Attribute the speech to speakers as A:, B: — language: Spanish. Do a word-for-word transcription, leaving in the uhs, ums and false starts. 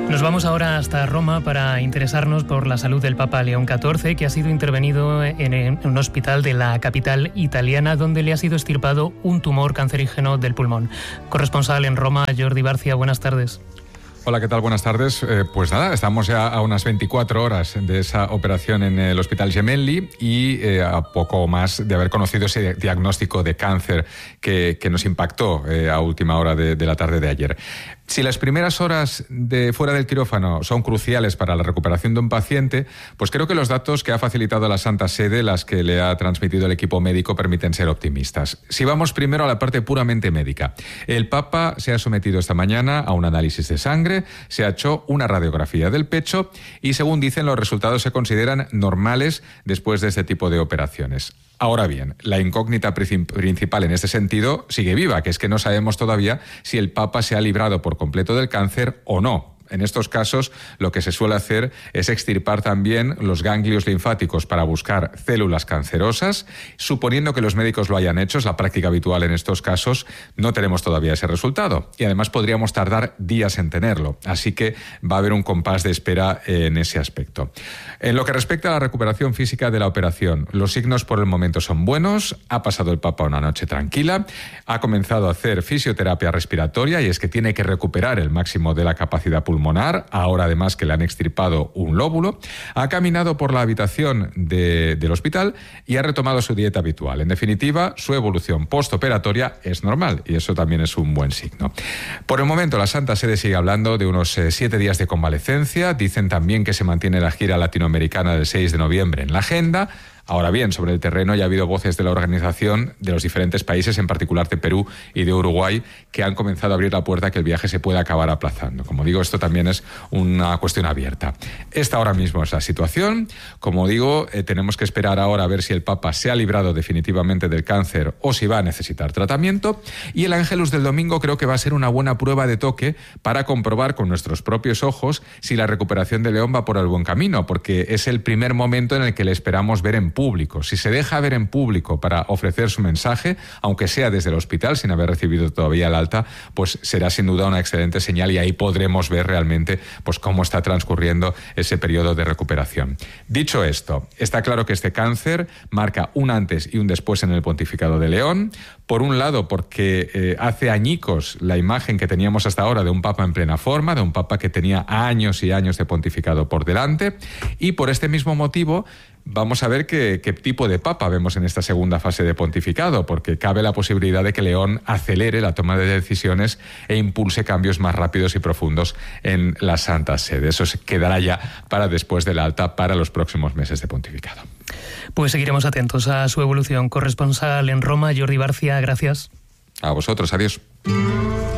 A: Nos vamos ahora hasta Roma para interesarnos por la salud del Papa León catorce, que ha sido intervenido en un hospital de la capital italiana, donde le ha sido extirpado un tumor cancerígeno del pulmón. Corresponsal en Roma, Jordi Barcia, buenas tardes.
B: Hola, ¿qué tal? Buenas tardes. Eh, pues nada, estamos ya a unas veinticuatro horas de esa operación en el Hospital Gemelli y eh, a poco más de haber conocido ese diagnóstico de cáncer que, que nos impactó eh, a última hora de, de la tarde de ayer. Si las primeras horas de fuera del quirófano son cruciales para la recuperación de un paciente, pues creo que los datos que ha facilitado la Santa Sede, las que le ha transmitido el equipo médico, permiten ser optimistas. Si vamos primero a la parte puramente médica. El Papa se ha sometido esta mañana a un análisis de sangre, se ha hecho una radiografía del pecho y, según dicen, los resultados se consideran normales después de este tipo de operaciones. Ahora bien, la incógnita principal en este sentido sigue viva, que es que no sabemos todavía si el Papa se ha librado por completo del cáncer o no. En estos casos, lo que se suele hacer es extirpar también los ganglios linfáticos para buscar células cancerosas. Suponiendo que los médicos lo hayan hecho, es la práctica habitual en estos casos, no tenemos todavía ese resultado. Y además podríamos tardar días en tenerlo. Así que va a haber un compás de espera en ese aspecto. En lo que respecta a la recuperación física de la operación, los signos por el momento son buenos. Ha pasado el Papa una noche tranquila. Ha comenzado a hacer fisioterapia respiratoria y es que tiene que recuperar el máximo de la capacidad pulmonar. pulmonar, ahora además que le han extirpado un lóbulo, ha caminado por la habitación de, del hospital y ha retomado su dieta habitual. En definitiva, su evolución postoperatoria es normal y eso también es un buen signo. Por el momento, la Santa Sede sigue hablando de unos eh, siete días de convalecencia. Dicen también que se mantiene la gira latinoamericana del seis de noviembre en la agenda. Ahora bien, sobre el terreno ya ha habido voces de la organización de los diferentes países, en particular de Perú y de Uruguay, que han comenzado a abrir la puerta a que el viaje se pueda acabar aplazando. Como digo, esto también es una cuestión abierta. Esta ahora mismo es la situación. Como digo, eh, tenemos que esperar ahora a ver si el Papa se ha librado definitivamente del cáncer o si va a necesitar tratamiento. Y el Ángelus del domingo creo que va a ser una buena prueba de toque para comprobar con nuestros propios ojos si la recuperación de León va por el buen camino, porque es el primer momento en el que le esperamos ver en público. Si se deja ver en público para ofrecer su mensaje, aunque sea desde el hospital sin haber recibido todavía el alta, pues será sin duda una excelente señal y ahí podremos ver realmente pues cómo está transcurriendo ese periodo de recuperación. Dicho esto, está claro que este cáncer marca un antes y un después en el pontificado de León. Por un lado, porque eh, hace añicos la imagen que teníamos hasta ahora de un papa en plena forma, de un papa que tenía años y años de pontificado por delante, y por este mismo motivo vamos a ver qué, qué tipo de papa vemos en esta segunda fase de pontificado, porque cabe la posibilidad de que León acelere la toma de decisiones e impulse cambios más rápidos y profundos en la Santa Sede. Eso se quedará ya para después del alta, para los próximos meses de pontificado.
A: Pues seguiremos atentos a su evolución. Corresponsal en Roma, Jordi Barcia, gracias.
B: A vosotros, adiós.